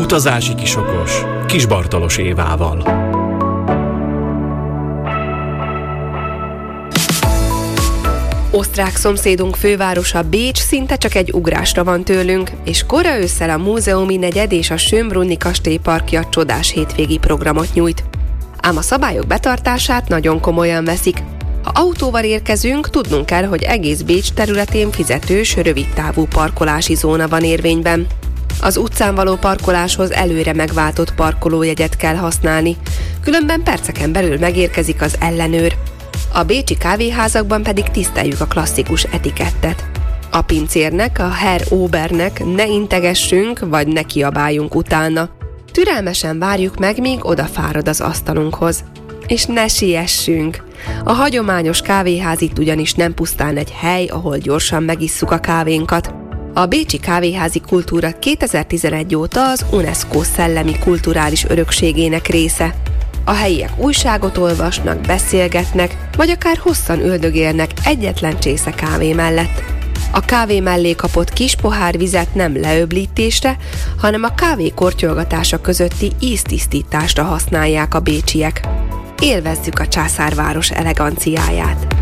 Utazási kisokos Kis Bartalos Évával. Osztrák szomszédunk fővárosa Bécs szinte csak egy ugrásra van tőlünk, és kora ősszel a Múzeumi negyed és a Schönbrunni kastélyparkja csodás hétvégi programot nyújt. Ám a szabályok betartását nagyon komolyan veszik. Ha autóval érkezünk, tudnunk kell, hogy egész Bécs területén fizetős, rövidtávú parkolási zóna van érvényben. Az utcán való parkoláshoz előre megváltott parkolójegyet kell használni, különben perceken belül megérkezik az ellenőr. A bécsi kávéházakban pedig tiszteljük a klasszikus etikettet. A pincérnek, a Herr Obernek ne integessünk, vagy ne kiabáljunk utána. Türelmesen várjuk meg, míg odafárad az asztalunkhoz. És ne siessünk! A hagyományos kávéház itt ugyanis nem pusztán egy hely, ahol gyorsan megisszuk a kávénkat. A bécsi kávéházi kultúra 2011 óta az UNESCO szellemi kulturális örökségének része. A helyiek újságot olvasnak, beszélgetnek, vagy akár hosszan üldögélnek egyetlen csésze kávé mellett. A kávé mellé kapott kis pohár vizet nem leöblítésre, hanem a kávé kortyolgatása közötti íztisztításra használják a bécsiek. Élvezzük a császárváros eleganciáját!